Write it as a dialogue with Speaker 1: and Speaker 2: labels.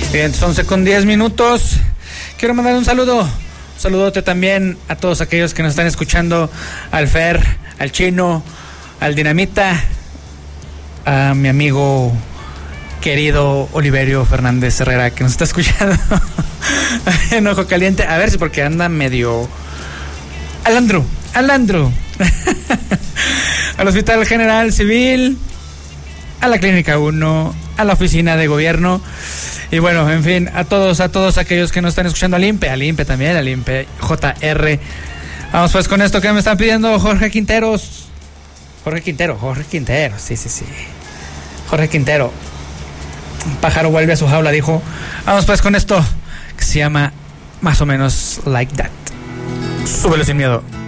Speaker 1: Bien, 11:10. Quiero mandar un saludote también a todos aquellos que nos están escuchando, al Fer, al Chino, al Dinamita, a mi amigo querido Oliverio Fernández Herrera, que nos está escuchando en Ojo Caliente, a ver si porque anda medio alandro al Hospital General Civil, a la Clínica 1, a la Oficina de Gobierno, y bueno, en fin, a todos aquellos que nos están escuchando, al INPE también, al INPE JR. Vamos pues con esto que me están pidiendo Jorge Quintero, sí. Jorge Quintero. Un pájaro vuelve a su jaula, dijo. Vamos pues con esto que se llama Más o menos Like That. Súbelo sin miedo.